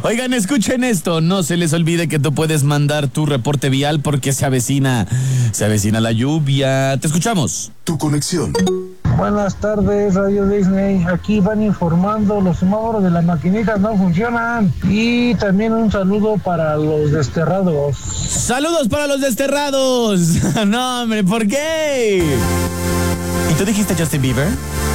Oigan, escuchen esto. No se les olvide que tú puedes mandar tu reporte vial porque se avecina la lluvia. Te escuchamos. Tu conexión. Buenas tardes, Radio Disney. Aquí van informando, los semáforos de las maquinitas no funcionan. Y también un saludo para los desterrados. ¡Saludos para los desterrados! No, hombre, ¿por qué? ¿Y tú dijiste Justin Bieber?